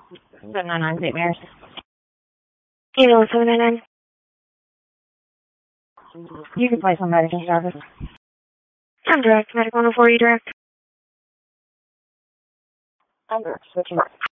799 St. Mary's. Ambulance 799. You can place on medical service. I'm direct. Medical 104, you direct? I'm direct. Switching.